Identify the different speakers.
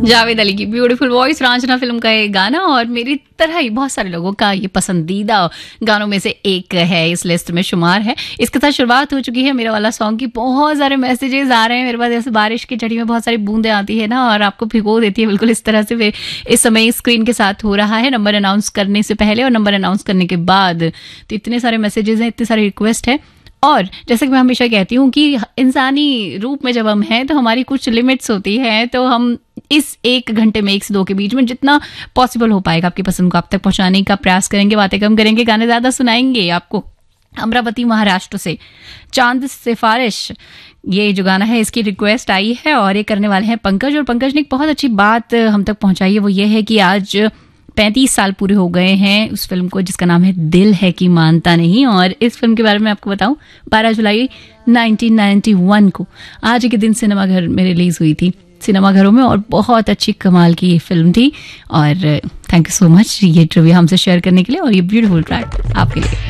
Speaker 1: जावेद अली की beautiful voice, Raanjhanaa film का ये गाना और मेरी तरह ही बहुत सारे लोगों का ये पसंदीदा गानों में से एक है, इस लिस्ट में शुमार है। इसके साथ शुरुआत हो चुकी है मेरा वाला सॉन्ग की। बहुत सारे मैसेजेस आ रहे हैं मेरे पास, जैसे बारिश की झड़ी में बहुत सारी बूंदें आती है ना और आपको भिगो देती है, बिल्कुल इस तरह से इस समय स्क्रीन के साथ हो रहा है, नंबर अनाउंस करने से पहले और नंबर अनाउंस करने के बाद। तो इतने सारे मैसेजेस हैं, इतने सारे रिक्वेस्ट है। और जैसे कि मैं हमेशा कहती हूँ कि इंसानी रूप में जब हम हैं तो हमारी कुछ लिमिट्स होती हैं, तो हम इस 1 घंटे में 1 से 2 के बीच में जितना पॉसिबल हो पाएगा आपकी पसंद को आप तक पहुंचाने का प्रयास करेंगे। बातें कम करेंगे, गाने ज्यादा सुनाएंगे आपको। अमरावती महाराष्ट्र से चांद सिफारिश, ये जो गाना है इसकी रिक्वेस्ट आई है और ये करने वाले हैं पंकज। और पंकज ने एक बहुत अच्छी बात हम तक पहुंचाई है, वो ये है कि आज 35 साल पूरे हो गए हैं उस फिल्म को जिसका नाम है दिल है कि मानता नहीं। और इस फिल्म के बारे में आपको बताऊं, 12 जुलाई 1991 को आज के दिन सिनेमाघर में रिलीज हुई थी, सिनेमाघरों में, और बहुत अच्छी कमाल की ये फिल्म थी। और थैंक यू सो मच ये ट्रिविया हमसे शेयर करने के लिए और ये ब्यूटीफुल ट्रैक आपके लिए।